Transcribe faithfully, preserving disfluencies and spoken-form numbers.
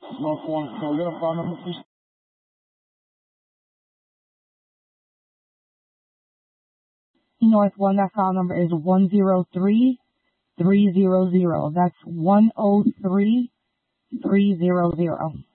North one, so your phone number, please. North one, that file number is one zero three three zero zero. That's one zero three three zero zero.